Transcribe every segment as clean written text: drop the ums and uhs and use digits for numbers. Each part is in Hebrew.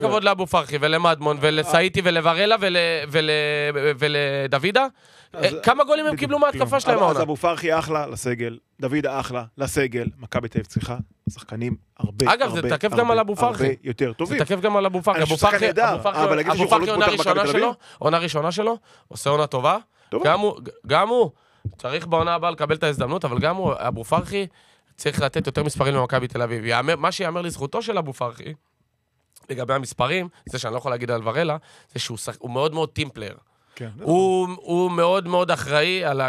כבוד לאבו פרחי ולמדמון ולסאיטי ולוורלה ולדוידה. כמה גולים הם קיבלו מההתקפה שלהם העונה? אז אבו פרחי אחלה לסגל, דוידה אחלה לסגל, מכבי תל אביב צריכה שחקנים הרבה אגב, זה תקף גם על אבו פרחי. הרבה יותר טובים. זה תקף גם על אבו פרחי. אני חושב שחקן נהדר, אבל להגיד שהוא חלוץ מותח מכבי תל אביב? עונה ראשונה שלו, עושה עונה טובה. גם הוא צריך בעונה הבאה לקבל את ההזדמנות, אבל גם הוא, אבו פרחי, צריך לתת יותר מספרים למכבי תל אביב. מה שיאמר לזכותו של אבו פרחי, לגבי המספרים, זה שאני לא יכול להגיד על ורלה, זה שהוא מאוד מאוד טימפלר. הוא מאוד מאוד אחראי על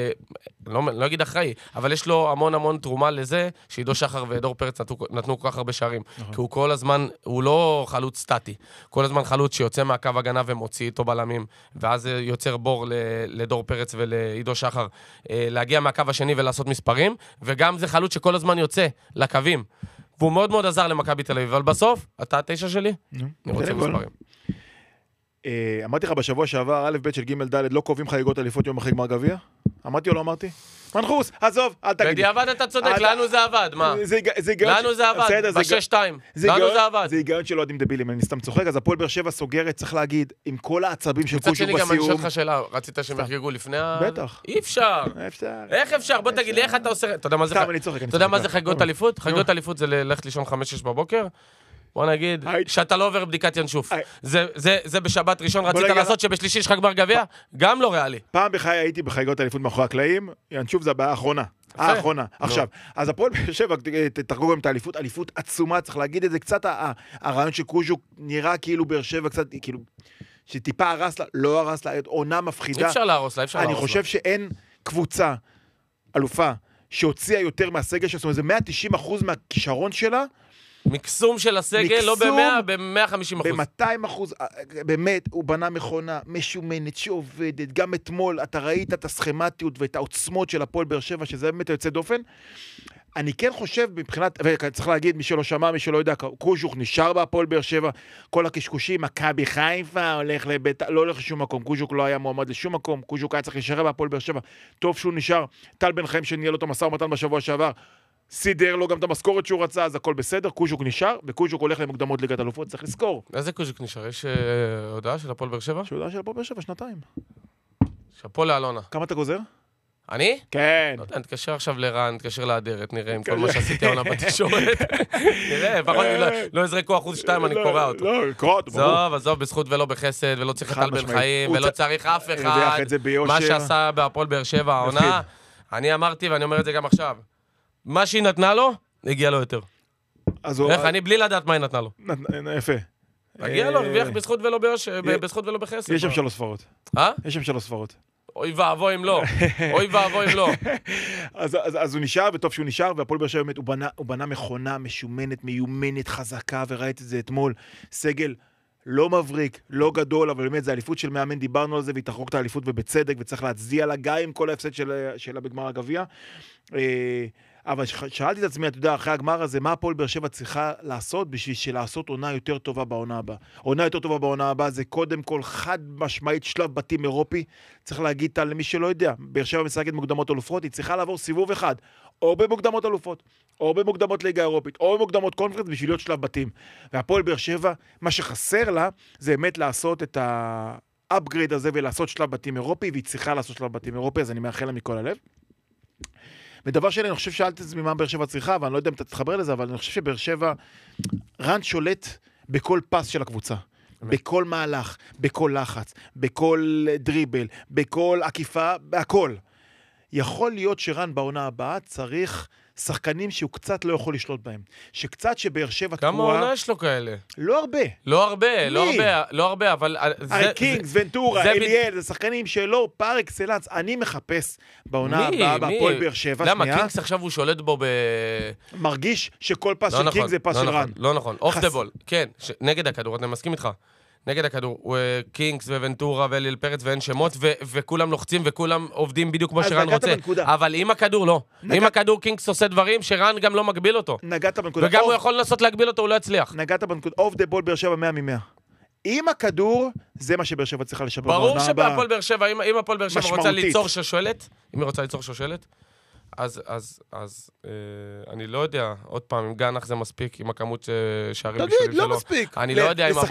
לא אגיד אחראי, אבל יש לו המון המון תרומה לזה שעידו שחר ודור פרץ נתנו כל כך הרבה שערים, כי הוא כל הזמן, הוא לא חלוץ סטטי, כל הזמן חלוץ שיוצא מהקו הגנה ומוציא איתו בלמים, ואז יוצר בור לדור פרץ ולעידו שחר להגיע מהקו השני ולעשות מספרים, וגם זה חלוץ שכל הזמן יוצא לקווים, והוא מאוד מאוד עזר למכבי תל אביב, אבל בסוף, אתה התשע שלי, אני רוצה מספרים. אמרתי לך בשבוע שעבר, א' ב' של ג' ד' לא קובעים חגיגות אליפות יום אחרי גמר גביע? אמרתי או לא אמרתי? מנחוס, עזוב, אל תגיד. בדיעבד אתה צודק, לנו זה עבד, מה? לנו זה עבד, ב-6-2. לנו זה עבד. זה היגיון שלא יודעים דבילים, אני סתם צוחק, אז הפועל באר שבע סוגרת, צריך להגיד, עם כל העצבים של קושו בסיום. מצד שני גם אני שואל לך שאלה, רצית שהם יחגגו לפני בטח. אי אפשר. איך אפשר? בוא תגיד לי, איך אתה עושה... אתה יודע מה זה חגיגות אליפות? חגיגות אליפות זה ללכת לישון 5-6 בבוקר. בוא נגיד, שאתה לא עובר בדיקת ינשוף. זה בשבת ראשון רצית לעשות שבשלישי יש לך גמר גביע? גם לא ריאלי. פעם בחיי הייתי בחגיגות האליפות מאחורי הקלעים, ינשוף זה הבעיה האחרונה. האחרונה. עכשיו, אז הפועל באר שבע, תחגוג גם את האליפות, אליפות עצומה, צריך להגיד את זה, קצת הרעיון שקוז'וק נראה כאילו באר שבע קצת, כאילו, שטיפה הרס לה, לא הרס לה, עונה מפחידה. אפשר להרוס לה, אני חושב שאין קבוצה, אלופה, שהוציאה יותר מהסגל, זאת אומרת, זה 190% מהכישרון שלה, מקסום של הסגל, לא ב-150%. ב-200%, באמת, הוא בנה מכונה משומנת שעובדת, גם אתמול, אתה ראית את הסכמטיות ואת העוצמות של הפועל באר שבע, שזה באמת יוצא דופן. אני כן חושב, מבחינת, וצריך להגיד, מי שלא שמע, מי שלא יודע, קוז'וק נשאר בהפועל באר שבע, כל הקשקושים, מכבי חיפה, הולך לבית, לא הולך לשום מקום, קוז'וק לא היה מועמד לשום מקום, קוז'וק היה צריך להישאר בהפועל באר שבע, טוב שהוא נשאר, טל בן חיים שניהל אותו משא ומתן בשבוע שעבר, סידר לו גם את המשכורת שהוא רצה, אז הכל בסדר, קוז'וק נשאר, וקוז'וק הולך למוקדמות ליגת אלופות, צריך לזכור. איזה קוז'וק נשאר? יש הודעה של הפועל באר שבע? יש הודעה של הפועל באר שבע, 2 שאפו לאלונה. כמה אתה גוזר? אני? כן. לא יודע, נתקשר עכשיו לרן, נתקשר לאדרת, נראה עם כל מה שעשיתי העונה בתקשורת. נראה, לפחות לא יזרקו 1-2, אני קורא אותו. לא, קורא אותו. עזוב, בזכות ולא בחסד, ולא צריך את טל בן חיים, ולא צריך אף אחד. מה שעשה בהפועל באר שבע העונה, אני אמרתי ואני אומר את זה גם עכשיו. מה שהיא נתנה לו, הגיע לו יותר. איך? אני בלי לדעת מה היא נתנה לו. יפה. הגיע לו, הרוויח בזכות ולא בחסד. יש שם 3 ספרות. יש שם 3 ספרות. אוי ואבוי אם לא. אוי ואבוי אם לא. אז הוא נשאר, וטוב שהוא נשאר, והפועל באר שבע באמת, הוא בנה מכונה משומנת, מיומנת, חזקה, וראית את זה אתמול. סגל לא מבריק, לא גדול, אבל באמת זה אליפות של מאמן, דיברנו על זה, והיא תחרוק את האליפות ובצדק, וצריך להצדיע לה גם עם כל ההפסד שלה בגמר הגביע. אבל שאלתי את עצמי, אתה יודע, אחרי הגמר הזה, מה הפועל באר שבע צריכה לעשות בשביל לעשות עונה יותר טובה בעונה הבאה? עונה יותר טובה בעונה הבאה זה קודם כל חד משמעית שלב בתים אירופי. צריך להגיד למי שלא יודע, באר שבע משחקת מוקדמות אלופות, היא צריכה לעבור סיבוב אחד, או במוקדמות אלופות, או במוקדמות ליגה אירופית, או במוקדמות קונפרנס בשביל להיות שלב בתים. והפועל באר שבע, מה שחסר לה, זה באמת לעשות את האפגרייד הזה ולעשות שלב בתים אירופי, והיא צריכה לעשות שלב בתים אירופי, אז אני מאחל לה מכל הלב. ודבר שני, אני חושב שאלת את זה ממה באר שבע צריכה, ואני לא יודע אם אתה תתחבר לזה, אבל אני חושב שבאר שבע, רן שולט בכל פס של הקבוצה. בכל מהלך, בכל לחץ, בכל דריבל, בכל עקיפה, בהכל. יכול להיות שרן בעונה הבאה צריך שחקנים שהוא קצת לא יכול לשלוט בהם. שקצת שבאר שבע תקועה... כמה עונה יש לו כאלה? לא הרבה. לא הרבה, אבל... קינגס, ונטורה, אליאל, זה שחקנים שלא, פאר אקסלנס, אני מחפש בעונה הבאה, בהפועל באר שבע. למה? קינגס עכשיו הוא שולט בו מרגיש שכל פס של קינגס זה פס של רן. לא נכון, אוף דה בול. כן, נגד הכדור, אני מסכים איתך. נגד הכדור, קינגס וונטורה ואליאל פרץ ואין שמות, וכולם לוחצים וכולם עובדים בדיוק כמו שרן רוצה. אבל עם הכדור לא. עם הכדור קינגס עושה דברים שרן גם לא מגביל אותו. נגעת בנקודה. וגם הוא יכול לנסות להגביל אותו, הוא לא יצליח. נגעת בנקודה. אוף דה בול באר שבע 100 מ-100. עם הכדור, זה מה שבאר שבע צריכה לשפר. ברור שבהפועל באר שבע, אם הפועל באר שבע רוצה ליצור שושלת, אם היא רוצה ליצור שושלת, אז אני לא יודע, עוד פעם, אם גנח זה מספיק, עם הכמות שערים תגיד, לא מספיק. אני לא יודע אם